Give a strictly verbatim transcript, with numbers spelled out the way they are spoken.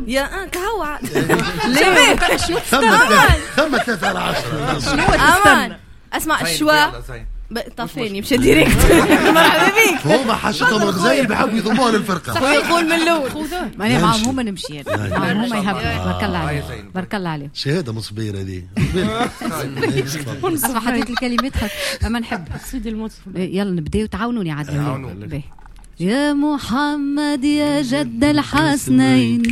يا كهو ليه ثم ثلاثة على عشرة. شنو امان اسمع الشوا طفيني مش ديريكت. مرحبا بيك. هما حشتهم الغزايل بحبوا يضموها للفرقة. ويقول من الاول ماني معهم هما نمشي معهم هما يهبوا. بارك الله عليك بارك الله عليك. شهادة مصبير هذه. اسمع حطيت الكلمات اما نحبها سيدي الموصف. يلا نبداو تعاونوني عاد. يا محمد يا جد الحسنين